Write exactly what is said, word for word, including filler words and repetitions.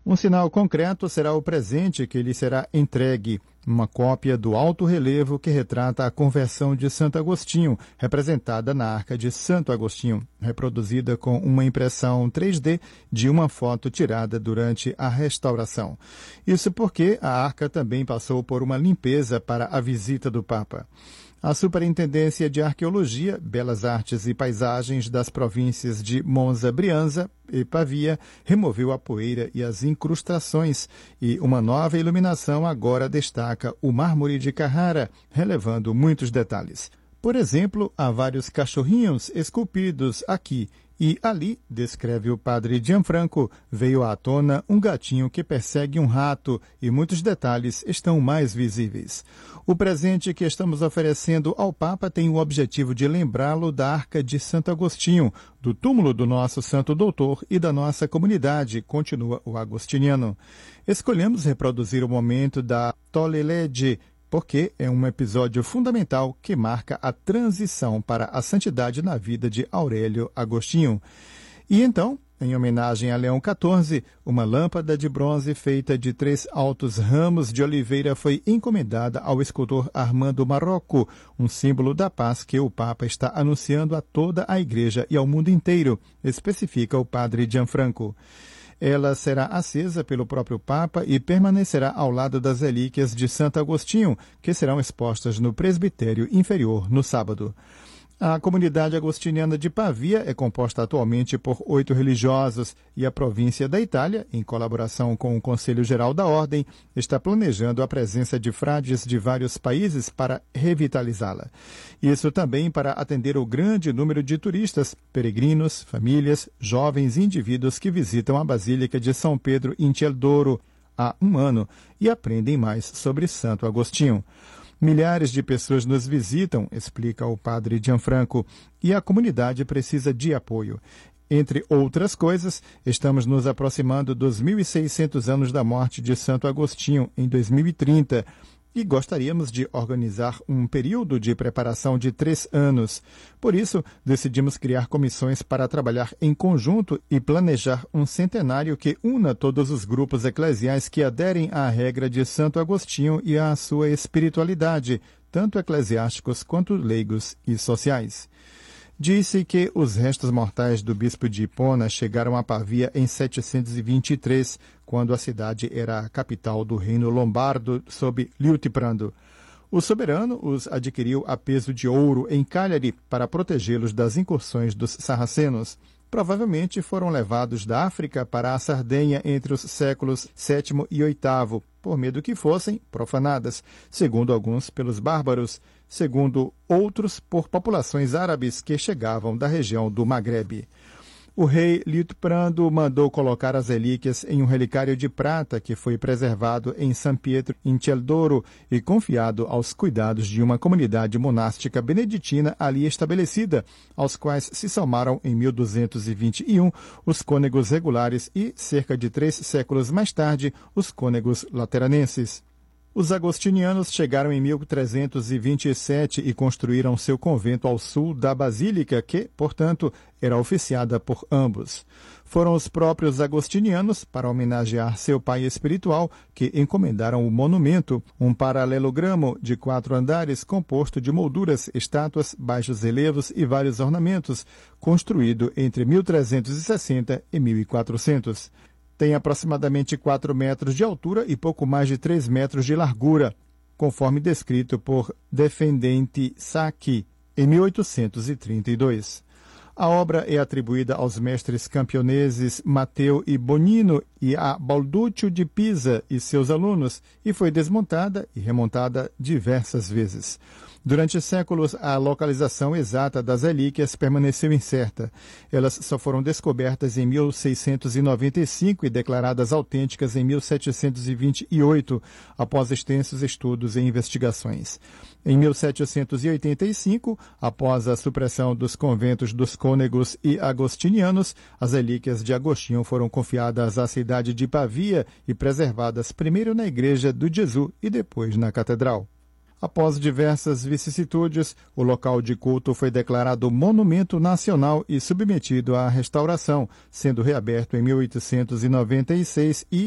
Um sinal concreto será o presente que lhe será entregue, uma cópia do alto relevo que retrata a conversão de Santo Agostinho, representada na Arca de Santo Agostinho, reproduzida com uma impressão três D de uma foto tirada durante a restauração. Isso porque a arca também passou por uma limpeza para a visita do Papa. A Superintendência de Arqueologia, Belas Artes e Paisagens das províncias de Monza, Brianza e Pavia removeu a poeira e as incrustações, e uma nova iluminação agora destaca o mármore de Carrara, relevando muitos detalhes. Por exemplo, há vários cachorrinhos esculpidos aqui e ali, descreve o padre Gianfranco, veio à tona um gatinho que persegue um rato e muitos detalhes estão mais visíveis. O presente que estamos oferecendo ao Papa tem o objetivo de lembrá-lo da Arca de Santo Agostinho, do túmulo do nosso Santo Doutor e da nossa comunidade, continua o agostiniano. Escolhemos reproduzir o momento da Tolle Legge, porque é um episódio fundamental que marca a transição para a santidade na vida de Aurélio Agostinho. E então, em homenagem a Leão quatorze, uma lâmpada de bronze feita de três altos ramos de oliveira foi encomendada ao escultor Armando Marocco, um símbolo da paz que o Papa está anunciando a toda a Igreja e ao mundo inteiro, especifica o padre Gianfranco. Ela será acesa pelo próprio Papa e permanecerá ao lado das relíquias de Santo Agostinho, que serão expostas no presbitério inferior no sábado. A comunidade agostiniana de Pavia é composta atualmente por oito religiosos e a província da Itália, em colaboração com o Conselho Geral da Ordem, está planejando a presença de frades de vários países para revitalizá-la. Isso também para atender o grande número de turistas, peregrinos, famílias, jovens e indivíduos que visitam a Basílica de São Pedro em Celdoro há um ano e aprendem mais sobre Santo Agostinho. Milhares de pessoas nos visitam, explica o padre Gianfranco, e a comunidade precisa de apoio. Entre outras coisas, estamos nos aproximando dos mil e seiscentos anos da morte de Santo Agostinho, em dois mil e trinta, e gostaríamos de organizar um período de preparação de três anos. Por isso, decidimos criar comissões para trabalhar em conjunto e planejar um centenário que una todos os grupos eclesiais que aderem à regra de Santo Agostinho e à sua espiritualidade, tanto eclesiásticos quanto leigos e sociais. Disse que os restos mortais do bispo de Hipona chegaram a Pavia em setecentos e vinte e três, quando a cidade era a capital do reino lombardo sob Liutprando. O soberano os adquiriu a peso de ouro em Cagliari para protegê-los das incursões dos sarracenos. Provavelmente foram levados da África para a Sardenha entre os séculos sétimo e oitavo, por medo que fossem profanadas, segundo alguns pelos bárbaros, segundo outros por populações árabes que chegavam da região do Maghrebe. O rei Liutprando mandou colocar as relíquias em um relicário de prata que foi preservado em San Pietro, em Celdoro, e confiado aos cuidados de uma comunidade monástica beneditina ali estabelecida, aos quais se somaram em mil duzentos e vinte e um os cônegos regulares e, cerca de três séculos mais tarde, os cônegos lateranenses. Os agostinianos chegaram em mil trezentos e vinte e sete e construíram seu convento ao sul da Basílica, que, portanto, era oficiada por ambos. Foram os próprios agostinianos, para homenagear seu pai espiritual, que encomendaram o monumento, um paralelogramo de quatro andares composto de molduras, estátuas, baixos relevos e vários ornamentos, construído entre mil trezentos e sessenta e mil e quatrocentos. Tem aproximadamente quatro metros de altura e pouco mais de três metros de largura, conforme descrito por Defendente Sacchi, em mil oitocentos e trinta e dois. A obra é atribuída aos mestres camponeses Matteo e Bonino e a Balduccio de Pisa e seus alunos, e foi desmontada e remontada diversas vezes. Durante séculos, a localização exata das relíquias permaneceu incerta. Elas só foram descobertas em mil seiscentos e noventa e cinco e declaradas autênticas em mil setecentos e vinte e oito, após extensos estudos e investigações. Em mil setecentos e oitenta e cinco, após a supressão dos conventos dos cônegos e agostinianos, as relíquias de Agostinho foram confiadas à cidade de Pavia e preservadas primeiro na igreja do Gesù e depois na catedral. Após diversas vicissitudes, o local de culto foi declarado monumento nacional e submetido à restauração, sendo reaberto em mil oitocentos e noventa e seis e